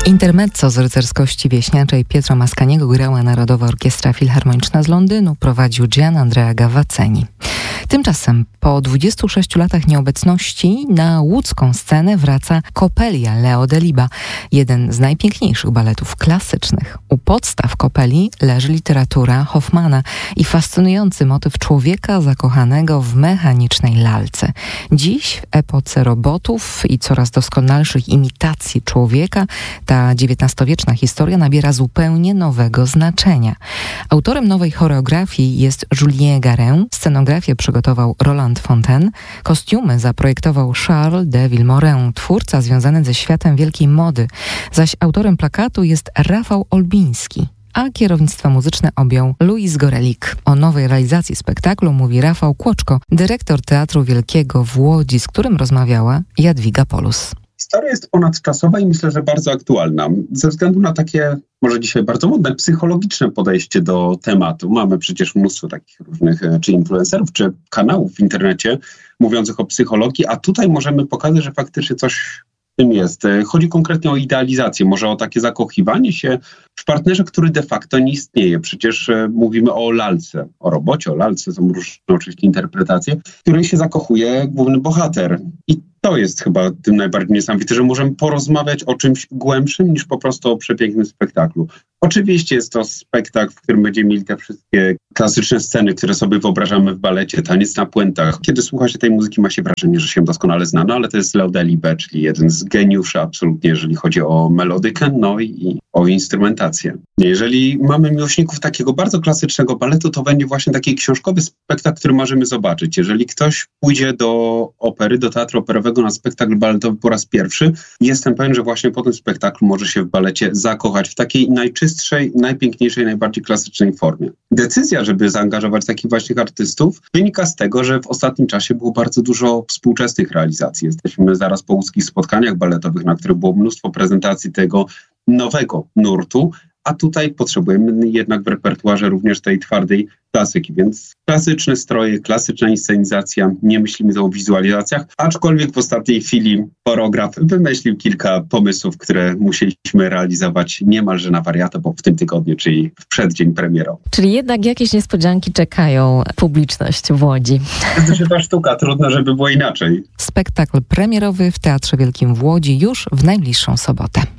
Intermezzo z rycerskości wieśniaczej Pietro Mascagniego grała Narodowa Orkiestra Filharmoniczna z Londynu, prowadził Gian Andrea Gavazzeni. Tymczasem po 26 latach nieobecności na łódzką scenę wraca Coppelia Leo Delibes, jeden z najpiękniejszych baletów klasycznych. U podstaw Coppelii leży literatura Hoffmana i fascynujący motyw człowieka zakochanego w mechanicznej lalce. Dziś w epoce robotów i coraz doskonalszych imitacji człowieka ta XIX-wieczna historia nabiera zupełnie nowego znaczenia. Autorem nowej choreografii jest Julien Garin, scenografię przygotował Roland Fontaine, kostiumy zaprojektował Charles de Vilmorin, twórca związany ze światem wielkiej mody, zaś autorem plakatu jest Rafał Olbiński, a kierownictwo muzyczne objął Louis Gorelik. O nowej realizacji spektaklu mówi Rafał Kłoczko, dyrektor Teatru Wielkiego w Łodzi, z którym rozmawiała Jadwiga Polus. Historia jest ponadczasowa i myślę, że bardzo aktualna. Ze względu na takie, może dzisiaj bardzo modne, psychologiczne podejście do tematu. Mamy przecież mnóstwo takich różnych, czy influencerów, czy kanałów w internecie mówiących o psychologii, a tutaj możemy pokazać, że faktycznie coś w tym jest. Chodzi konkretnie o idealizację, może o takie zakochiwanie się w partnerze, który de facto nie istnieje. Przecież mówimy o lalce, o robocie, o lalce, są różne oczywiście interpretacje, w której się zakochuje główny bohater. I to jest chyba tym najbardziej niesamowite, że możemy porozmawiać o czymś głębszym niż po prostu o przepięknym spektaklu. Oczywiście jest to spektakl, w którym będziemy mieli te wszystkie klasyczne sceny, które sobie wyobrażamy w balecie, taniec na puentach. Kiedy słucha się tej muzyki, ma się wrażenie, że się doskonale znano, ale to jest Leo Delibes, czyli jeden z geniuszy absolutnie, jeżeli chodzi o melodykę, no i o instrumentację. Jeżeli mamy miłośników takiego bardzo klasycznego baletu, to będzie właśnie taki książkowy spektakl, który marzymy zobaczyć. Jeżeli ktoś pójdzie do opery, do teatru operowego na spektakl baletowy po raz pierwszy, jestem pewien, że właśnie po tym spektaklu może się w balecie zakochać w takiej najczystszej, najpiękniejszej, najbardziej klasycznej formie. Decyzja, żeby zaangażować takich właśnie artystów, wynika z tego, że w ostatnim czasie było bardzo dużo współczesnych realizacji. Jesteśmy zaraz po łódzkich spotkaniach baletowych, na których było mnóstwo prezentacji tego nowego nurtu, a tutaj potrzebujemy jednak w repertuarze również tej twardej klasyki, więc klasyczne stroje, klasyczna inscenizacja, nie myślimy o wizualizacjach, aczkolwiek w ostatniej chwili choreograf wymyślił kilka pomysłów, które musieliśmy realizować niemalże na wariata, bo w tym tygodniu, czyli w przeddzień premierowy. Czyli jednak jakieś niespodzianki czekają publiczność w Łodzi. To się ta sztuka, trudno, żeby było inaczej. Spektakl premierowy w Teatrze Wielkim w Łodzi już w najbliższą sobotę.